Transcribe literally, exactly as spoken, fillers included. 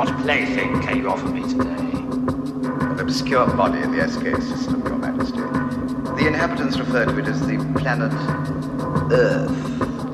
What plaything can you offer me today? An obscure body in the S K system, Your Majesty. The inhabitants refer to it as the planet Earth.